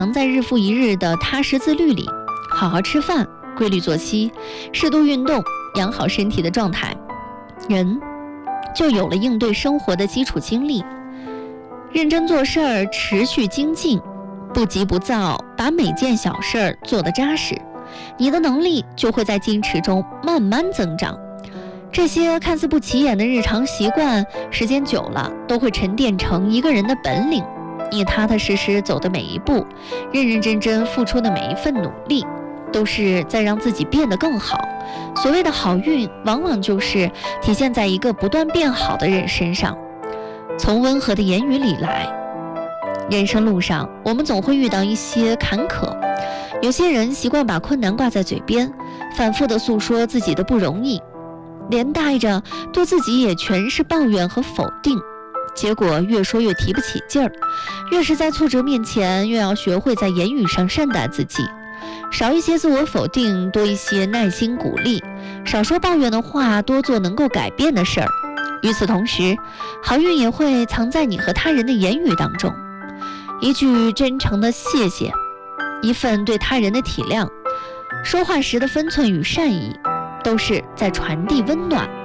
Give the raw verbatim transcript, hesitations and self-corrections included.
能在日复一日的踏实自律里，好好吃饭，规律作息，适度运动，养好身体的状态，人就有了应对生活的基础精力。认真做事儿，持续精进，不急不躁，把每件小事儿做得扎实，你的能力就会在坚持中慢慢增长。这些看似不起眼的日常习惯，时间久了都会沉淀成一个人的本领。你踏踏实实走的每一步，认认真真付出的每一份努力，都是在让自己变得更好。所谓的好运，往往就是体现在一个不断变好的人身上。从温和的言语里来，人生路上我们总会遇到一些坎坷，有些人习惯把困难挂在嘴边，反复地诉说自己的不容易，连带着对自己也全是抱怨和否定，结果越说越提不起劲儿，越是在挫折面前，越要学会在言语上善待自己，少一些自我否定，多一些耐心鼓励，少说抱怨的话，多做能够改变的事儿。与此同时，好运也会藏在你和他人的言语当中，一句真诚的谢谢，一份对他人的体谅，说话时的分寸与善意，都是在传递温暖。